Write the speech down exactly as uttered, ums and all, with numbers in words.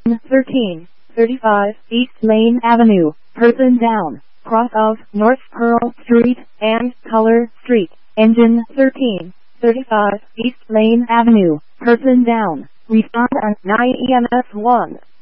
thirteen thirty-five East Lane Avenue, person down, cross of North Pearl Street and Color Street. Engine thirteen thirty-five East Lane Avenue, person down. Respond on nine E M S one.